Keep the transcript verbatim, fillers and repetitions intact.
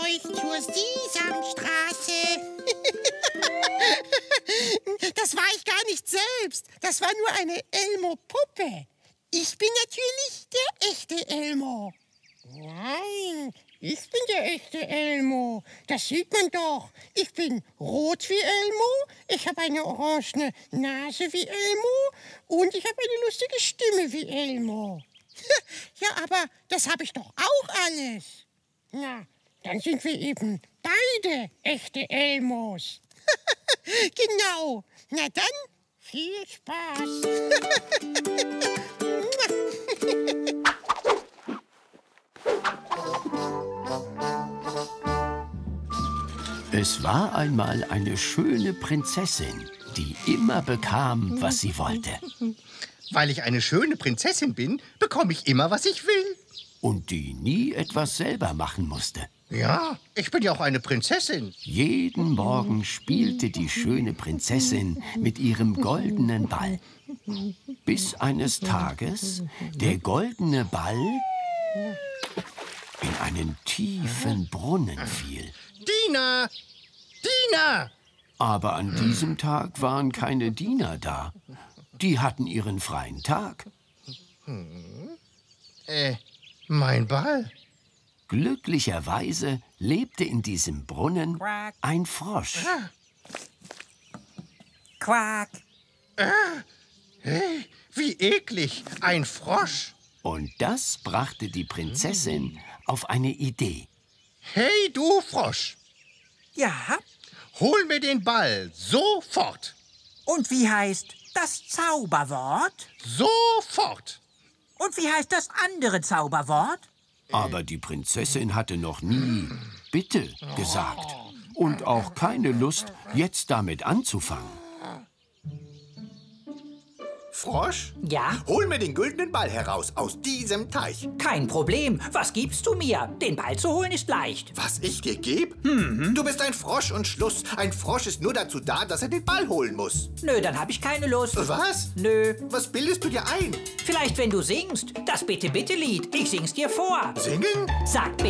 euch zur Sesamstraße. Das war ich gar nicht selbst. Das war nur eine Elmo-Puppe. Ich bin natürlich der echte Elmo. Nein, ich bin der echte Elmo. Das sieht man doch. Ich bin rot wie Elmo, ich habe eine orangene Nase wie Elmo und ich habe eine lustige Stimme wie Elmo. Ja, aber das habe ich doch auch alles. Na, dann sind wir eben beide echte Elmos. Genau. Na dann, viel Spaß. Es war einmal eine schöne Prinzessin, die immer bekam, was sie wollte. Weil ich eine schöne Prinzessin bin, bekomme ich immer, was ich will. Und die nie etwas selber machen musste. Ja, ich bin ja auch eine Prinzessin. Jeden Morgen spielte die schöne Prinzessin mit ihrem goldenen Ball. Bis eines Tages der goldene Ball in einen tiefen Brunnen fiel. Diener! Diener! Aber an diesem Tag waren keine Diener da. Die hatten ihren freien Tag. Äh, mein Ball? Glücklicherweise lebte in diesem Brunnen ein Frosch. Quack. Ah, hey, wie eklig, ein Frosch. Und das brachte die Prinzessin auf eine Idee. Hey, du Frosch, Ja, hol mir den Ball, sofort. und wie heißt das Zauberwort? Sofort. Und wie heißt das andere Zauberwort? Aber die Prinzessin hatte noch nie Bitte gesagt und auch keine Lust, jetzt damit anzufangen. Frosch? Ja? Hol mir den güldenen Ball heraus aus diesem Teich. Kein Problem. Was gibst du mir? Den Ball zu holen ist leicht. Was ich dir geb? Mhm. Du bist ein Frosch und Schluss. Ein Frosch ist nur dazu da, dass er den Ball holen muss. Nö, dann hab ich keine Lust. Was? Nö. Was bildest du dir ein? Vielleicht, wenn du singst. Das Bitte-Bitte-Lied. Ich sing's dir vor. Singen? Sag